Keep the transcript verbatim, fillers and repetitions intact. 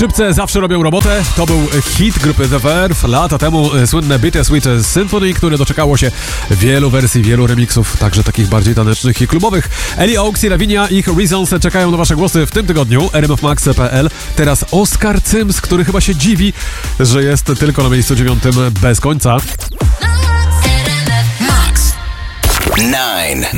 skrzypce zawsze robią robotę. To był hit grupy The Verve. Lata temu słynne Bittersweet Symphony, które doczekało się wielu wersji, wielu remixów, także takich bardziej tanecznych i klubowych. Ellie Oaks i Lavinia, ich Reasons czekają na wasze głosy w tym tygodniu. r m f max kropka p l. Teraz Oskar Cyms, który chyba się dziwi, że jest tylko na miejscu dziewiątym bez końca. Max. dziewięć.